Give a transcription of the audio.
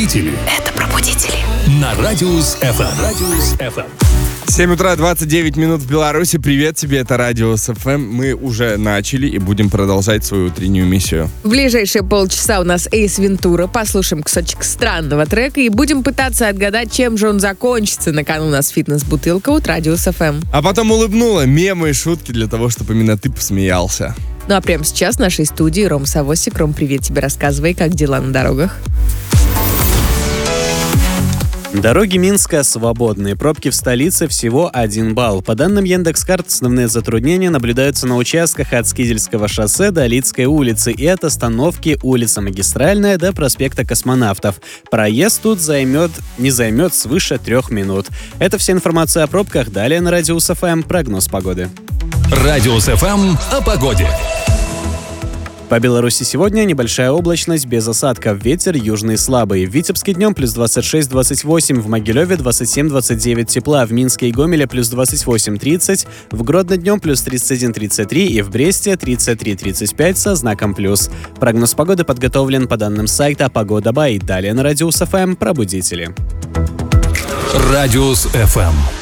Пробудители. Это пробудители. На Радиус FM. 7 утра, 29 минут в Беларуси. Привет тебе, это Радиус FM. Мы уже начали и будем продолжать свою утреннюю миссию. В ближайшие полчаса у нас Эйс Вентура. Послушаем кусочек странного трека и будем пытаться отгадать, чем же он закончится. На кону у нас фитнес-бутылка от Радиус FM. А потом улыбнула мемы и шутки для того, чтобы именно ты посмеялся. Ну а прямо сейчас в нашей студии Ром Савосик. Ром, привет тебе, рассказывай, как дела на дорогах. Дороги Минска свободные. Пробки в столице всего 1 балл. По данным Яндекс.Карт, основные затруднения наблюдаются на участках от Скизельского шоссе до Лидской улицы и от остановки улица Магистральная до проспекта Космонавтов. Проезд тут не займет свыше 3 минут. Это вся информация о пробках. Далее на Радиус FM прогноз погоды. Радиус FM о погоде. По Беларуси сегодня небольшая облачность без осадков. Ветер южный слабый. В Витебске днем плюс 26-28, в Могилеве 27-29 тепла, в Минске и Гомеле плюс 28-30, в Гродно днем плюс 31-33 и в Бресте 33-35 со знаком плюс. Прогноз погоды подготовлен по данным сайта Погода.бай. Далее на Радиус FM пробудители. Радиус FM.